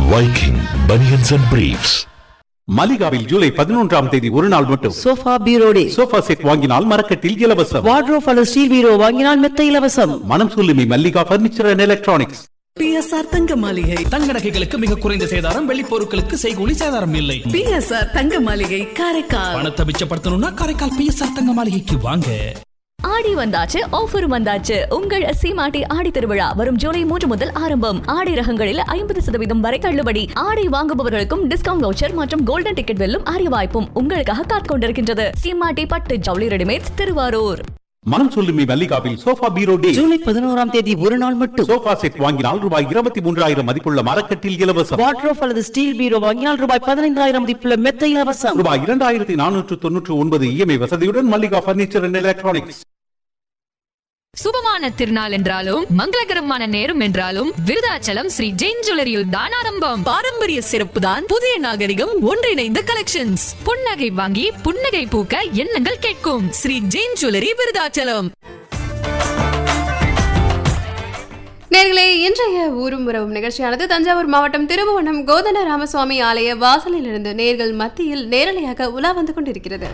Viking Bunions and Briefs. மலிகாவில் July 11ஆம் தேதி ஒரு நாள் மட்டும் சோஃபா பீரோ டே. சோஃபா செட் வாங்கினால் மரக்கட்டில் இலவசம். வார்ட்ரோப் அல்லது ஸ்டீல் பீரோ வாங்கினால் மெத்த இலவசம். மனம் சொல்லுமி Mallika furniture and electronics. PSR தங்க மாளிகை. தங்க நகைகளுக்கு மிக குறைந்த சேதாரம், வெள்ளி பொருட்களுக்கு செய்கூலி சேதாரம் இல்லை. பிஎஸ்ஆர் தங்க மாளிகை காரைக்கால். பணத்தை மிச்சப்படுத்தணும்னா காரைக்கால் பிஎஸ்ஆர் தங்க மாளிகைக்கு வாங்க. ஆடி வந்தாச்சு, ஆஃபரும் வந்தாச்சு. உங்கள் சீமாட்டி ஆடி திருவிழா வரும் ஜூலை 3 முதல் ஆரம்பம். ஆடை ரகங்களில் 50% வரை தள்ளுபடி. ஆடை வாங்குபவர்களுக்கும் டிஸ்கவுண்ட் வவுச்சர் மற்றும் கோல்டன் டிக்கெட் வெல்லும் அரிய வாய்ப்பும் உங்களுக்காக காத்துக் கொண்டிருக்கின்றது. சீமாட்டி பட்டு ஜவுளி ரெடிமேட்ஸ், திருவாரூர். மனம் சொல்லுமி மல்லிகாவில் சோஃபா பீரோ டே. ஜூலை 11ஆம் தேதி ஒரு நாள் மட்டும். சோஃபா செட் வாங்கினால் ரூபாய் 23,000 மதிப்புள்ள மரக்கட்டில் இலவசம். வார்ட்ரோப் அல்லது ஸ்டீல் பீரோ வாங்கினால் ரூபாய் 15,000 மதிப்புள்ள மெத்த இலவசம். ரூபாய் 2,499 இஎம்ஐ வசதியுடன் மல்லிகா பர்னிச்சர் அண்ட் எலக்ட்ரானிக்ஸ். சுபமான திருநாள் என்றாலும் மங்களகரமான நேரம் என்றாலும் விருதாச்சலம் ஸ்ரீ ஜெயின் ஜுவல்லரியில் தான் ஆரம்பம். பாரம்பரிய சிறப்பு தான் புதிய நாகரிகம், ஒன்றிணைந்த கலெக்ஷன்ஸ். புன்னகை வாங்கி புன்னகை பூக்க எண்ணங்கள் கேட்கும். ஸ்ரீ ஜெயின் ஜுவல்லரி, விருதாச்சலம். நேர்களே, இன்றைய ஊரும் உறவும் நிகழ்ச்சியானது தஞ்சாவூர் மாவட்டம் திருபுவனம் கோதண்ட ராமசுவாமி ஆலய வாசலிலிருந்து நேர்கள் மத்தியில் நேரலையாக உலா வந்து கொண்டிருக்கிறது.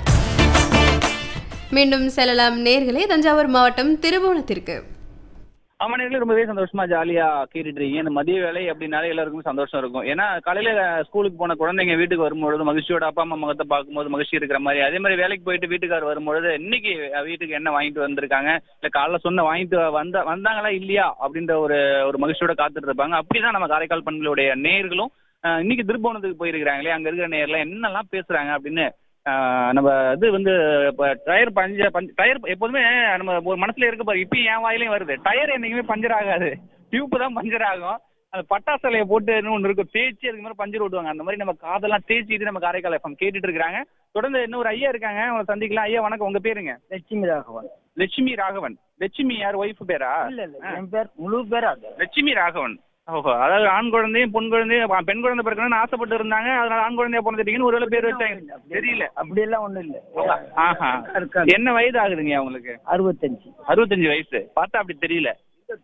மீண்டும் செல்லலாம் நேர்களே தஞ்சாவூர் மாவட்டம் திருபுவனத்திற்கு. நேர்களே, ரொம்பவே சந்தோஷமா ஜாலியா கேட்டுட்டு இருக்கீங்க. இந்த மதிய வேலை அப்படின்னாலே எல்லாருக்குமே சந்தோஷம் இருக்கும். ஏன்னா காலையில ஸ்கூலுக்கு போன குழந்தைங்க வீட்டுக்கு வரும்பொழுது மகிழ்ச்சியோட அப்பா அம்மா முகத்தை பார்க்கும்போது மகிழ்ச்சி இருக்கிற மாதிரி, அதே மாதிரி வேலைக்கு போயிட்டு வீட்டுக்கார் வரும்பொழுது இன்னைக்கு வீட்டுக்கு என்ன வாங்கிட்டு வந்திருக்காங்க, இல்ல காலைல சொன்ன வாங்கிட்டு வந்தாங்களா இல்லையா அப்படின்ற ஒரு மகிழ்ச்சியோட காத்துட்டு இருப்பாங்க. அப்படிதான் நம்ம காரைக்கால் பண்புகளுடைய நேர்களும் இன்னைக்கு திருப்போணத்துக்கு போயிருக்கிறாங்களே, அங்க இருக்கிற நேர்ல என்னெல்லாம் பேசுறாங்க அப்படின்னு நம்ம இது வந்து டயர் டயர் எப்போதுமே நம்ம ஒரு மனசுல இருக்க பாரு. இப்பயும் என் வாயிலையும் வருது, டயர் என்னைக்குமே பஞ்சர் ஆகாது, டியூப் தான் பஞ்சர் ஆகும். அந்த பட்டாசலையை போட்டு ஒன்று இருக்கும் தேய்ச்சி அதுக்கு மாதிரி பஞ்சர் ஓட்டுவாங்க. அந்த மாதிரி நம்ம காதெல்லாம் தேய்ச்சிட்டு நம்ம காரைக்கால் எஃப்எம் கேட்டுட்டு இருக்காங்க. தொடர்ந்து இன்னொரு ஐயா இருக்காங்க, அவங்க சந்திக்கலாம். ஐயா வணக்கம், உங்க பேருங்க? லட்சுமி ராகவன். லட்சுமி ராகவன். லட்சுமி யார் ஒய்ஃப் பேரா? இல்ல என் பேர் முழு பேரா லட்சுமி ராகவன். ஓஹோ, அதாவது ஆண் குழந்தையும் பெண் குழந்தையும், பெண் குழந்தை பிறக்கணும்னு ஆசைப்பட்டு இருந்தாங்க, அதனால ஆண் குழந்தையா பிறந்துட்டீங்கன்னு ஒருவேளை பேர் வச்சாங்க. தெரியல, அப்படி எல்லாம் ஒண்ணும் இல்ல. ஆஹா, என்ன வயது ஆகுதுங்க அவங்களுக்கு? 65 வயசு. பார்த்தா அப்படி தெரியல.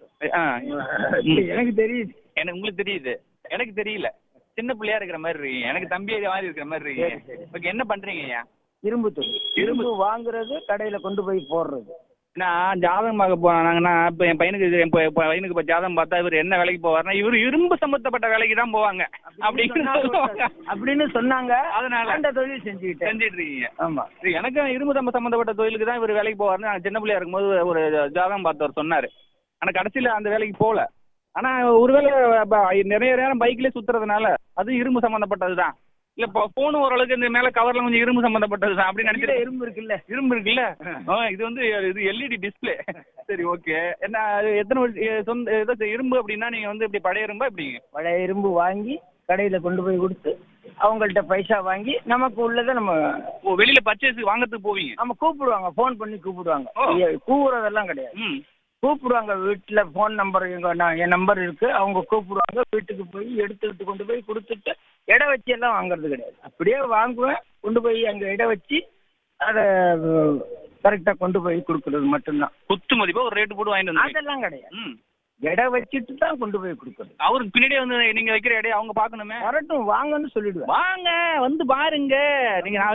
எனக்கு தெரியுது. உங்களுக்கு தெரியுது, எனக்கு தெரியல. சின்ன பிள்ளையா இருக்கிற மாதிரி இருக்கீங்க, எனக்கு தம்பி மாதிரி இருக்கிற மாதிரி இருக்கீங்க. ஓகே, என்ன பண்றீங்க ஐயா? இரும்பு தொழில். இரும்பு வாங்குறது, கடையில கொண்டு போய் போடுறது. நான் ஜாதகம் பார்க்க போனாங்கன்னா இப்ப என் பையனுக்கு இப்ப ஜாதகம் பார்த்தா இவர் என்ன வேலைக்கு போவார்னா இவர் இரும்பு சம்பந்தப்பட்ட வேலைக்கு தான் போவாங்க அப்படின்னு சொன்னாங்க. அதனால அந்த தொழில் செஞ்சுட்டு இருக்கீங்க. ஆமா, எனக்கு இரும்பு சம்பந்தப்பட்ட தொழிலுக்கு தான் இவர் வேலைக்கு போவார்னு நான் சின்ன பிள்ளையா இருக்கும்போது ஒரு ஜாதகம் பார்த்தவர் சொன்னாரு. ஆனா கடைசியில அந்த வேலைக்கு போகல. ஆனா ஒருவேளை நிறைய நேரம் பைக்லயே சுத்துறதுனால அது இரும்பு சம்பந்தப்பட்டதுதான். இல்ல போனும் ஓரளவுக்கு இந்த மேல கவர்ல கொஞ்சம் இரும்பு சம்பந்தப்பட்டது அப்படின்னு நினைக்கிறேன். இரும்பு இருக்குல்ல. இது வந்து இது எல்இடி டிஸ்பிளே. சரி, ஓகே. என்ன எத்தனை சொந்த ஏதோ இரும்பு அப்படின்னா நீங்க வந்து இப்படி பழைய இரும்பா இப்படிங்க? பழைய இரும்பு வாங்கி கடையில கொண்டு போய் கொடுத்து அவங்கள்ட்ட பைசா வாங்கி நமக்கு உள்ளதை நம்ம வெளியில பர்ச்சேஸ் வாங்கறதுக்கு போவீங்க? நம்ம கூப்பிடுவாங்க, போன் பண்ணி கூப்பிடுவாங்க. கூப்பிடுறதெல்லாம் கிடையாது, கூப்பிடுவாங்க. வீட்டுல போன் நம்பர் என் நம்பர் இருக்கு, அவங்க கூப்பிடுவாங்க. வீட்டுக்கு போய் எடுத்துக்கிட்டு கொண்டு போய் கொடுத்துட்டு இட வச்சு எல்லாம் வாங்குறது கிடையாது. அப்படியே வாங்குவேன், கொண்டு போய் அங்க இட வச்சு அதை கரெக்டா கொண்டு போய் கொடுக்கறது மட்டும்தான். குத்து மதிப்பா ஒரு ரேட்டு போட்டு வாங்கிட்டு வந்து அதெல்லாம் கிடையாது. இட வச்சுட்டு தான் கொண்டு போய் கொடுக்கறது. அவருக்கு பின்னாடியே வந்து நீங்க வைக்கிற இடையே அவங்க பாக்கணுமே. வரட்டும், வாங்கன்னு சொல்லிடுவேன். வாங்க வந்து பாருங்க நீங்க.